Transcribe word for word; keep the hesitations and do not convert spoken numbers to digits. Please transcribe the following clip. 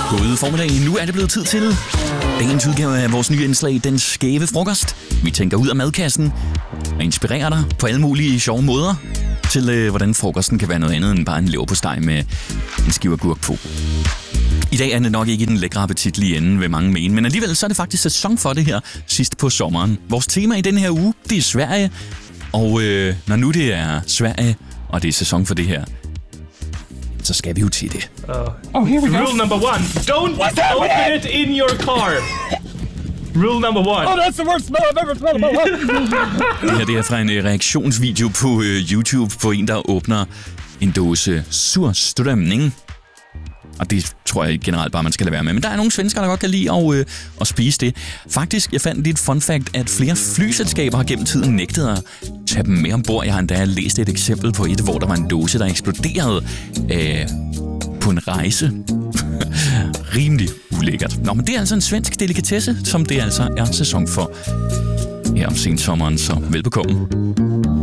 God formiddag. Nu er det blevet tid til dagens udgave af vores nye indslag, Den Skæve Frokost. Vi tænker ud af madkassen og inspirerer dig på alle mulige sjove måder til, øh, hvordan frokosten kan være noget andet end bare en leverpostej med en skive agurk på. I dag er det nok ikke den lækre appetit lige enden, vil mange mene, men alligevel så er det faktisk sæson for det her sidst på sommeren. Vores tema i denne her uge, det er Sverige, og øh, når nu det er Sverige, og det er sæson for det her, så skal vi jo til det. Uh, oh, here we go. Rule number one, don't open it in your car. Rule number one. Oh, that's the worst smell I've ever smelled in my life. Det her det er fra en reaktionsvideo på uh, YouTube på en, der åbner en dåse surstrømning. Og det tror jeg generelt bare, man skal lade være med. Men der er nogle svenskere, der godt kan lide at, øh, at spise det. Faktisk, jeg fandt lige et fun fact, at flere flyselskaber har gennem tiden nægtet at tage dem med ombord. Jeg har endda læst et eksempel på et, hvor der var en dåse, der eksploderede øh, på en rejse. Rimelig ulækkert. Nå, men det er altså en svensk delikatesse, som det altså er sæson for her om sensommeren, så velbekomme.